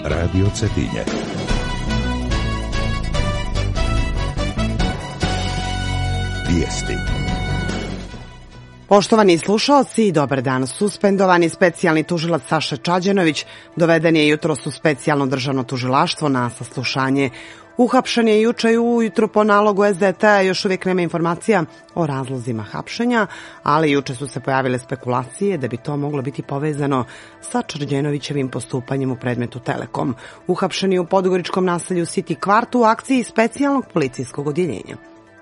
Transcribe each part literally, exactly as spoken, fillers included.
Radio Cetinje. Vijesti. Poštovani slušalci, dobar dan. Suspendovani specijalni tužilac Saša Čađenović doveden je jutros u specijalno državno tužilaštvo na saslušanje. Uhapšen je juče ujutru po nalogu S D T-a, još uvijek nema informacija o razlozima hapšenja, ali juče su se pojavile spekulacije da bi to moglo biti povezano sa Čađenovićevim postupanjem u predmetu Telekom. Uhapšen je u podgoričkom naselju City Kvartu u akciji specijalnog policijskog odjeljenja.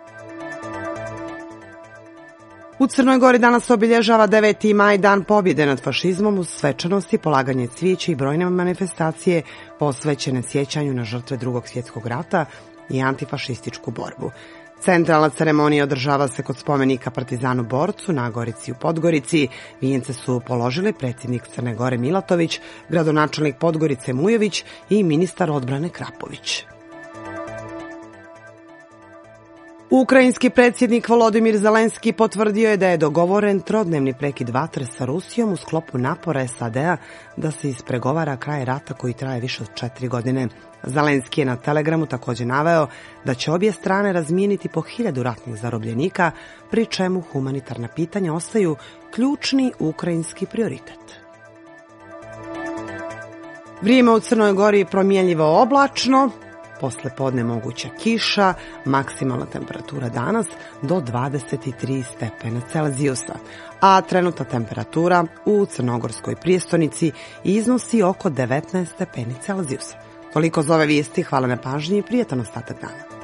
U Crnoj Gori danas obilježava deveti maj, dan pobjede nad fašizmom, uz svečanosti, polaganje cvijeća i brojne manifestacije posvećene sjećanju na žrtve Drugog svjetskog rata i antifašističku borbu. Centralna ceremonija održava se kod spomenika Partizanu borcu na Gorici u Podgorici. Vijence su položili predsjednik Crne Gore Milatović, gradonačelnik Podgorice Mujović i ministar odbrane Krapović. Ukrajinski predsjednik Volodimir Zelenski potvrdio je da je dogovoren trodnevni prekid vatre sa Rusijom u sklopu napora S A D-a da se ispregovara kraj rata koji traje više od četiri godine. Zelenski je na Telegramu također naveo da će obje strane razmijeniti po hiljadu ratnih zarobljenika, pri čemu humanitarna pitanja ostaju ključni ukrajinski prioritet. Vrijeme u Crnoj Gori promjenljivo oblačno. Posle podne moguća kiša, maksimalna temperatura danas do dvadeset tri stepena Celzijusa, a trenutna temperatura u crnogorskoj prijestonici iznosi oko devetnaest stepeni Celzijusa. Toliko za ove vijesti, hvala na pažnji i prijatan ostatak dana.